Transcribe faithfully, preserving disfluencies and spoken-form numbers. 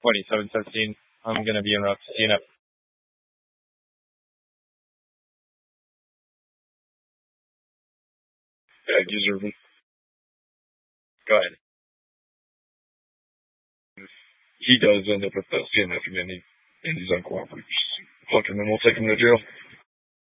twenty-seven seventeen. I'm going to be in route to C N F. Yeah, user. Go ahead. He does end up at the C N F and then he, and he's uncooperative. Fucking then we'll take him to jail.